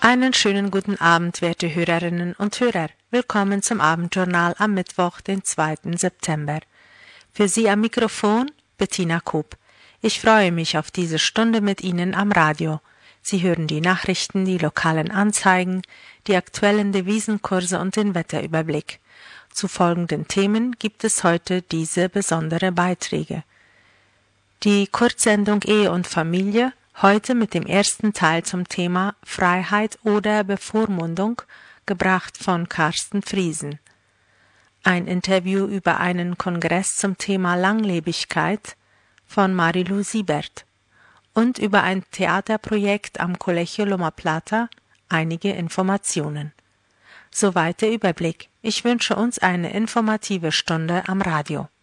Einen schönen guten Abend, werte Hörerinnen und Hörer. Willkommen zum Abendjournal am Mittwoch, den 2. September. Für Sie am Mikrofon Bettina Koop. Ich freue mich auf diese Stunde mit Ihnen am Radio. Sie hören die Nachrichten, die lokalen Anzeigen, die aktuellen Devisenkurse und den Wetterüberblick. Zu folgenden Themen gibt es heute diese besondere Beiträge. Die Kurzsendung Ehe und Familie, heute mit dem ersten Teil zum Thema Freiheit oder Bevormundung, gebracht von Carsten Friesen. Ein Interview über einen Kongress zum Thema Langlebigkeit von Marilu Siebert und über ein Theaterprojekt am Colegio Loma Plata einige Informationen. Soweit der Überblick. Ich wünsche uns eine informative Stunde am Radio.